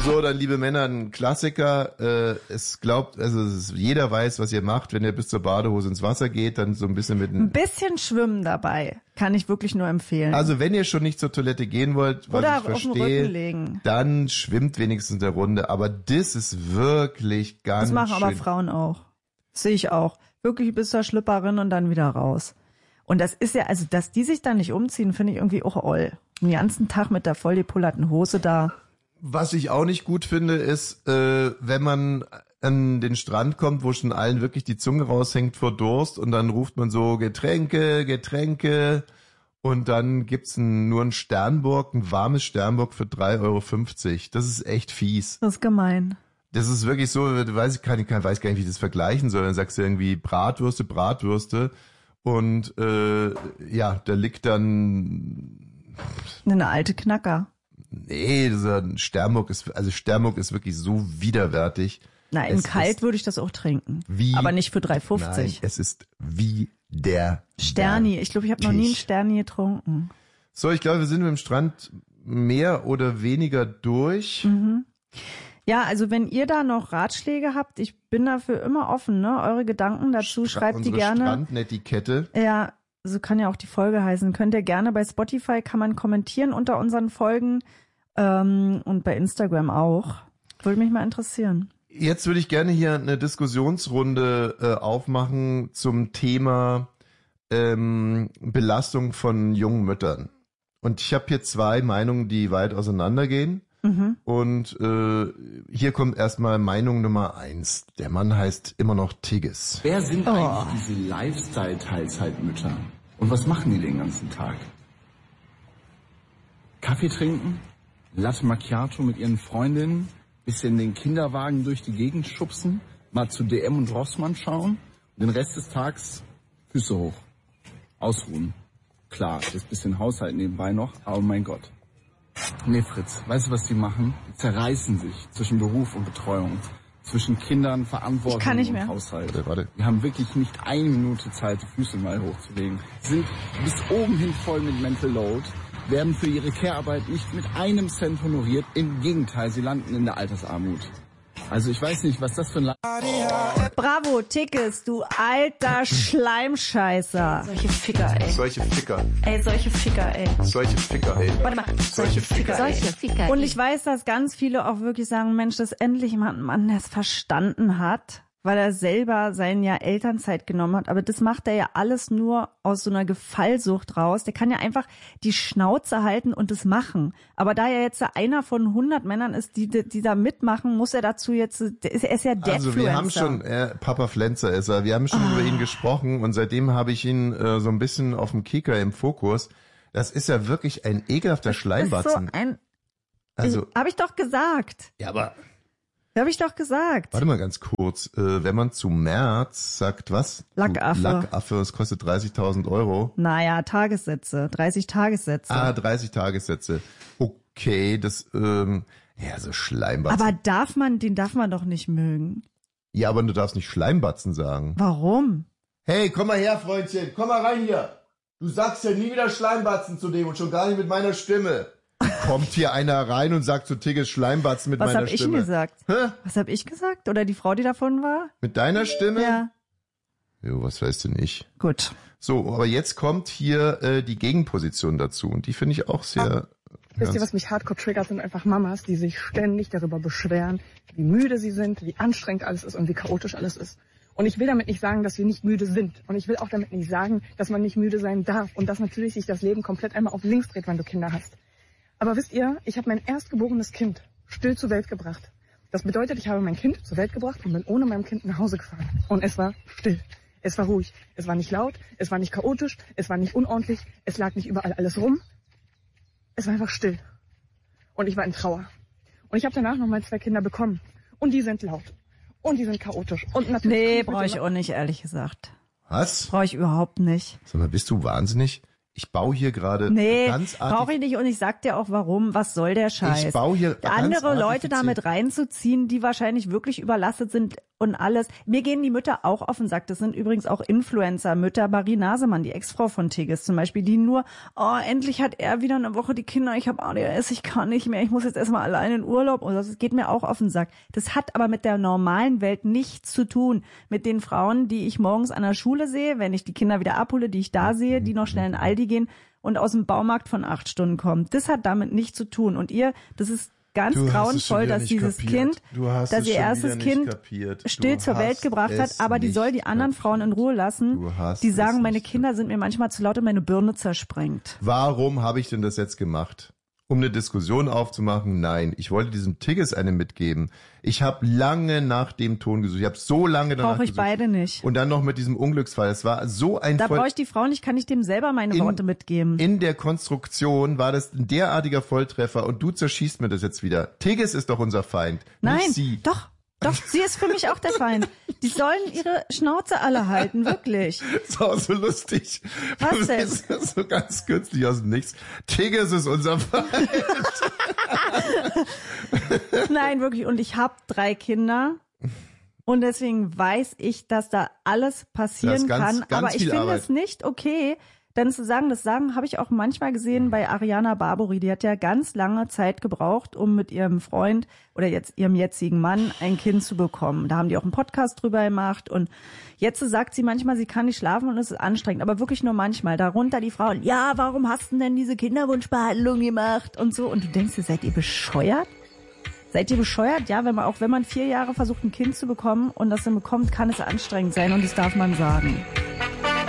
So, dann liebe Männer, ein Klassiker. Jeder weiß, was ihr macht, wenn ihr bis zur Badehose ins Wasser geht, dann so ein bisschen mit ein bisschen schwimmen dabei. Kann ich wirklich nur empfehlen. Also wenn ihr schon nicht zur Toilette gehen wollt, was ich verstehe, dann schwimmt wenigstens eine Runde. Aber das ist wirklich ganz schön. Das machen aber Frauen auch. Sehe ich auch. Wirklich bis zur Schlipperin und dann wieder raus. Und das ist ja, also dass die sich da nicht umziehen, finde ich irgendwie auch oll. Den ganzen Tag mit der voll depollerten Hose da. Was ich auch nicht gut finde, ist, wenn man an den Strand kommt, wo schon allen wirklich die Zunge raushängt vor Durst und dann ruft man so Getränke und dann gibt's nur ein Sternburg, ein warmes Sternburg für 3,50 €. Das ist echt fies. Das ist gemein. Das ist wirklich so, weiß gar nicht, wie ich das vergleichen soll. Dann sagst du irgendwie Bratwürste und da liegt dann eine alte Knacker. Nee, dieser Sternburg ist wirklich so widerwärtig. Na, in kalt würde ich das auch trinken. Aber nicht für 3,50. Nein, es ist wie der Sterni. Ich glaube, ich habe noch nie einen Sterni getrunken. So, ich glaube, wir sind mit dem Strand mehr oder weniger durch. Mhm. Ja, also wenn ihr da noch Ratschläge habt, ich bin dafür immer offen, ne? Eure Gedanken dazu, schreibt die gerne. Strandnetiquette. Ja, so kann ja auch die Folge heißen. Könnt ihr gerne bei Spotify, kann man kommentieren unter unseren Folgen und bei Instagram auch. Würde mich mal interessieren. Jetzt würde ich gerne hier eine Diskussionsrunde aufmachen zum Thema Belastung von jungen Müttern. Und ich habe hier zwei Meinungen, die weit auseinandergehen. Mhm. Und hier kommt erstmal Meinung Nummer 1. Der Mann heißt immer noch Tigges. Wer sind eigentlich diese Lifestyle-Teilzeitmütter? Und was machen die den ganzen Tag? Kaffee trinken? Latte Macchiato mit ihren Freundinnen? Bisschen den Kinderwagen durch die Gegend schubsen? Mal zu DM und Rossmann schauen? Und den Rest des Tages Füße hoch. Ausruhen. Klar, das bisschen Haushalt nebenbei noch, aber mein Gott. Nee, Fritz, weißt du, was die machen? Die zerreißen sich zwischen Beruf und Betreuung, zwischen Kindern, Verantwortung und Haushalt. Warte. Wir haben wirklich nicht eine Minute Zeit, die Füße mal hochzulegen. Sind bis oben hin voll mit Mental Load, werden für ihre Care-Arbeit nicht mit einem Cent honoriert. Im Gegenteil, sie landen in der Altersarmut. Also ich weiß nicht, was das für ein... Bravo, Tickes, du alter Schleimscheißer. Solche Ficker, ey. Solche Ficker. Ey, solche Ficker, ey. Solche Ficker, ey. Warte mal. Solche Ficker, ey. Solche Ficker, ey. Und ich weiß, dass ganz viele auch wirklich sagen, Mensch, dass endlich mal ein Mann, der es verstanden hat, weil er selber sein Jahr Elternzeit genommen hat. Aber das macht er ja alles nur aus so einer Gefallsucht raus. Der kann ja einfach die Schnauze halten und das machen. Aber da er jetzt einer von 100 Männern ist, die da mitmachen, muss er dazu jetzt, er ist ja Deadfluencer. Also wir haben schon, Papa Flenzer ist er, wir haben schon über ihn gesprochen und seitdem habe ich ihn so ein bisschen auf dem Kicker im Fokus. Das ist ja wirklich ein ekelhafter Schleimbatzen. Habe ich doch gesagt. Ja, aber... Habe ich doch gesagt. Warte mal ganz kurz. Wenn man zu Merz sagt, was? Lackaffe. Lackaffe, das kostet 30.000 €. Naja, Tagessätze. 30 Tagessätze. 30 Tagessätze. Okay, das, so Schleimbatzen. Aber den darf man doch nicht mögen. Ja, aber du darfst nicht Schleimbatzen sagen. Warum? Hey, komm mal her, Freundchen. Komm mal rein hier. Du sagst ja nie wieder Schleimbatzen zu dem und schon gar nicht mit meiner Stimme. Kommt hier einer rein und sagt zu Tigges Schleimbatzen mit meiner Stimme. Was hab ich denn gesagt? Hä? Was hab ich gesagt? Oder die Frau, die davon war? Mit deiner Stimme? Ja. Jo, was weißt du nicht. Gut. So, aber jetzt kommt hier die Gegenposition dazu und die finde ich auch sehr... Wisst ihr, was mich hardcore triggert, sind einfach Mamas, die sich ständig darüber beschweren, wie müde sie sind, wie anstrengend alles ist und wie chaotisch alles ist. Und ich will damit nicht sagen, dass wir nicht müde sind. Und ich will auch damit nicht sagen, dass man nicht müde sein darf und dass natürlich sich das Leben komplett einmal auf links dreht, wenn du Kinder hast. Aber wisst ihr, ich habe mein erstgeborenes Kind still zur Welt gebracht. Das bedeutet, ich habe mein Kind zur Welt gebracht und bin ohne mein Kind nach Hause gefahren. Und es war still. Es war ruhig. Es war nicht laut. Es war nicht chaotisch. Es war nicht unordentlich. Es lag nicht überall alles rum. Es war einfach still. Und ich war in Trauer. Und ich habe danach noch mal 2 Kinder bekommen. Und die sind laut. Und die sind chaotisch. Und natürlich brauche ich auch nicht, ehrlich gesagt. Was? Brauche ich überhaupt nicht. Sag mal, bist du wahnsinnig? Ich baue hier gerade ganz artig... brauche ich nicht und ich sag dir auch warum. Was soll der Scheiß? Ich baue hier andere Leute damit reinzuziehen, die wahrscheinlich wirklich überlastet sind und alles. Mir gehen die Mütter auch auf den Sack. Das sind übrigens auch Influencer-Mütter. Marie Nasemann, die Ex-Frau von Tigges zum Beispiel, die nur, endlich hat er wieder eine Woche die Kinder, ich habe ADHS, ich kann nicht mehr, ich muss jetzt erstmal alleine in Urlaub. Und das geht mir auch auf den Sack. Das hat aber mit der normalen Welt nichts zu tun. Mit den Frauen, die ich morgens an der Schule sehe, wenn ich die Kinder wieder abhole, die ich da sehe, die noch schnell in Aldi gehen und aus dem Baumarkt von 8 Stunden kommen. Das hat damit nichts zu tun. Und das ist ganz grauenvoll, dass dieses Kind, dass ihr erstes Kind still zur Welt gebracht hat, aber die soll die anderen Frauen in Ruhe lassen, die sagen, meine Kinder sind mir manchmal zu laut und meine Birne zersprengt. Warum habe ich denn das jetzt gemacht? Um eine Diskussion aufzumachen? Nein, ich wollte diesem Tigges eine mitgeben. Ich habe lange nach dem Ton gesucht. Ich habe so lange danach gesucht. Brauche ich beide nicht. Und dann noch mit diesem Unglücksfall. Es war so ein... Da brauche ich die Frau nicht, kann ich dem selber meine Worte mitgeben. In der Konstruktion war das ein derartiger Volltreffer und du zerschießt mir das jetzt wieder. Tigges ist doch unser Feind. Nein, nicht sie. Doch, sie ist für mich auch der Feind. Die sollen ihre Schnauze alle halten, wirklich. Das war auch so lustig. Was denn? Das ist so ganz kürzlich aus dem Nichts. Tigges ist unser Feind. Nein, wirklich. Und ich habe 3 Kinder. Und deswegen weiß ich, dass da alles passieren kann. Aber ich finde es nicht okay, dann zu sagen, habe ich auch manchmal gesehen bei Ariana Barbori. Die hat ja ganz lange Zeit gebraucht, um mit ihrem Freund oder jetzt ihrem jetzigen Mann ein Kind zu bekommen. Da haben die auch einen Podcast drüber gemacht. Und jetzt sagt sie manchmal, sie kann nicht schlafen und es ist anstrengend. Aber wirklich nur manchmal. Darunter die Frauen, ja, warum hast du denn diese Kinderwunschbehandlung gemacht und so. Und du denkst dir, seid ihr bescheuert? Seid ihr bescheuert? Ja, wenn man 4 Jahre versucht, ein Kind zu bekommen und das dann bekommt, kann es anstrengend sein und das darf man sagen.